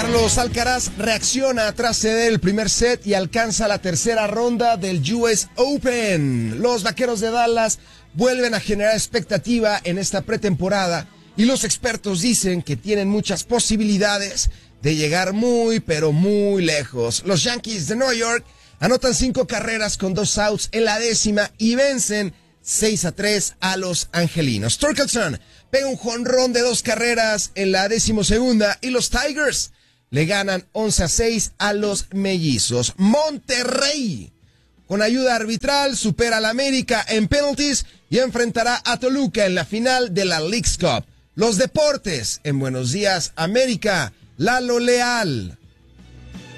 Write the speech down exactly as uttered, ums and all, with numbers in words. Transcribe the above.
Carlos Alcaraz reacciona tras ceder el primer set y alcanza la tercera ronda del U S Open. Los Vaqueros de Dallas vuelven a generar expectativa en esta pretemporada y los expertos dicen que tienen muchas posibilidades de llegar muy, pero muy lejos. Los Yankees de Nueva York anotan cinco carreras con dos outs en la décima y vencen seis a tres a los angelinos. Torkelson pega un jonrón de dos carreras en la decimosegunda y los Tigers le ganan once a seis a los mellizos. Monterrey, con ayuda arbitral, supera al América en penalties y enfrentará a Toluca en la final de la Leagues Cup. Los deportes en Buenos Días América, Lalo Leal.